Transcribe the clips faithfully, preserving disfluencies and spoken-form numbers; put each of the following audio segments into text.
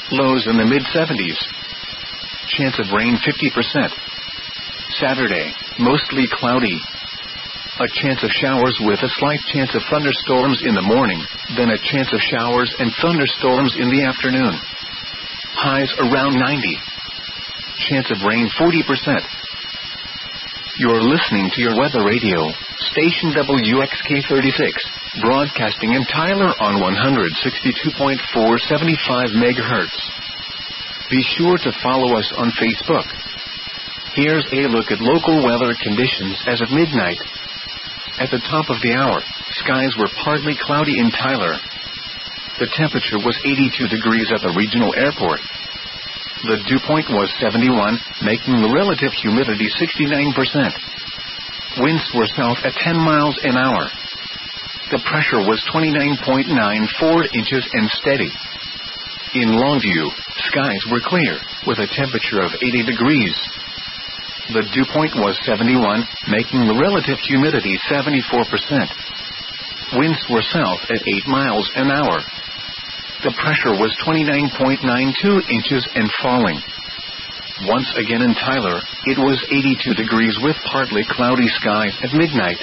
Lows in the mid seventies. Chance of rain fifty percent. Saturday, mostly cloudy. A chance of showers with a slight chance of thunderstorms in the morning, then a chance of showers and thunderstorms in the afternoon. Highs around ninety. Chance of rain forty percent. You're listening to your weather radio, station W X K thirty-six, broadcasting in Tyler on one sixty-two point four seventy-five megahertz. Be sure to follow us on Facebook. Here's a look at local weather conditions as of midnight. At the top of the hour, skies were partly cloudy in Tyler. The temperature was eighty-two degrees at the regional airport. The dew point was seventy-one, making the relative humidity sixty-nine percent. Winds were south at ten miles an hour. The pressure was twenty-nine point nine four inches and steady. In Longview, skies were clear, with a temperature of eighty degrees. The dew point was seventy-one, making the relative humidity seventy-four percent. Winds were south at eight miles an hour. The pressure was twenty-nine point nine two inches and falling. Once again in Tyler, it was eighty-two degrees with partly cloudy skies at midnight.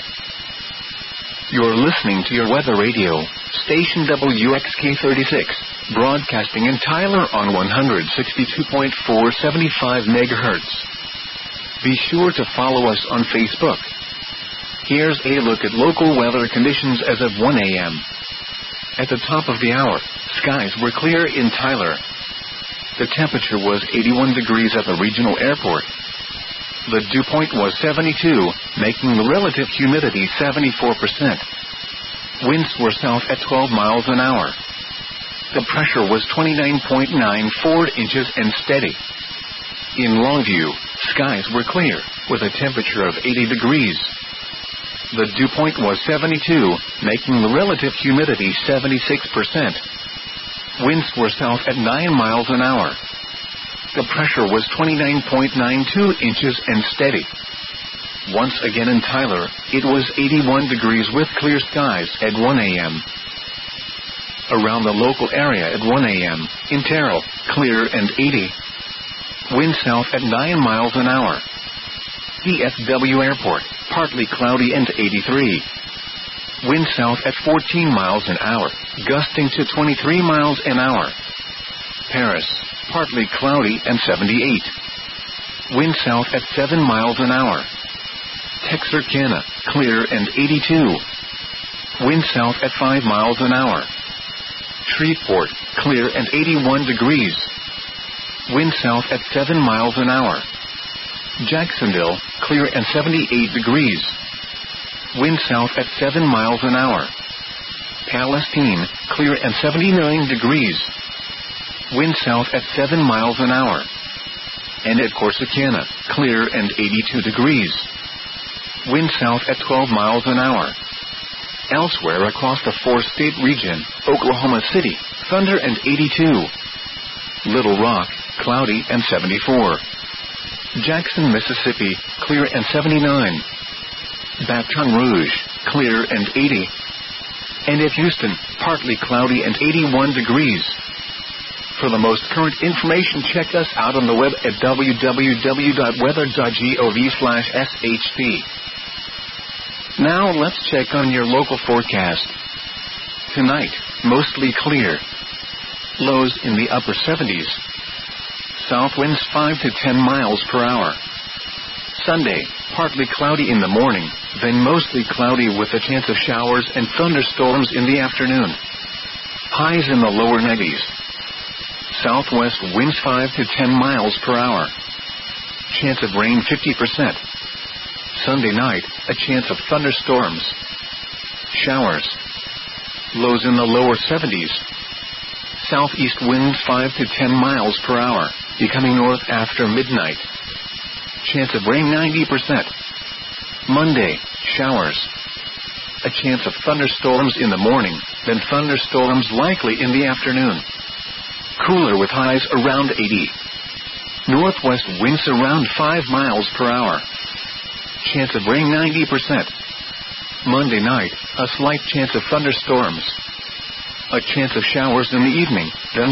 You're listening to your weather radio, station W X K thirty-six, broadcasting in Tyler on one sixty-two point four seventy-five megahertz. Be sure to follow us on Facebook. Here's a look at local weather conditions as of one a.m. At the top of the hour, skies were clear in Tyler. The temperature was eighty-one degrees at the regional airport. The dew point was seventy-two, making the relative humidity seventy-four percent. Winds were south at twelve miles an hour. The pressure was twenty-nine point nine four inches and steady. In Longview, skies were clear, with a temperature of eighty degrees. The dew point was seventy-two, making the relative humidity seventy-six percent. Winds were south at nine miles an hour. The pressure was twenty-nine point nine two inches and steady. Once again in Tyler, it was eighty-one degrees with clear skies at one a.m. Around the local area at one a.m., in Terrell, clear and eighty. Wind south at nine miles an hour. D F W Airport, partly cloudy and eighty-three. Wind south at fourteen miles an hour, gusting to twenty-three miles an hour. Paris, partly cloudy and seventy-eight. Wind south at seven miles an hour. Texarkana, clear and eighty-two. Wind south at five miles an hour. Shreveport, clear and eighty-one degrees. Wind south at seven miles an hour. Jacksonville, clear and seventy-eight degrees. Wind south at seven miles an hour. Palestine, clear and seventy-nine degrees. Wind south at seven miles an hour. And at Corsicana, clear and eighty-two degrees. Wind south at twelve miles an hour. Elsewhere across the four-state region, Oklahoma City, thunder and eighty-two. Little Rock, cloudy and seventy-four. Jackson, Mississippi, clear and seventy-nine. Baton Rouge, clear and eighty. And at Houston, partly cloudy and eighty-one degrees. For the most current information, check us out on the web at w w w dot weather dot gov slash s h p. Now let's check on your local forecast. Tonight, mostly clear. Lows in the upper seventies. South winds five to ten miles per hour. Sunday, partly cloudy in the morning, then mostly cloudy with a chance of showers and thunderstorms in the afternoon. Highs in the lower nineties. Southwest winds five to ten miles per hour. Chance of rain fifty percent. Sunday night, a chance of thunderstorms. Showers. Lows in the lower seventies. Southeast winds five to ten miles per hour, becoming north after midnight. Chance of rain ninety percent. Monday, showers. A chance of thunderstorms in the morning, then thunderstorms likely in the afternoon. Cooler with highs around eighty. Northwest winds around five miles per hour. Chance of rain ninety percent. Monday night, a slight chance of thunderstorms. A chance of showers in the evening, then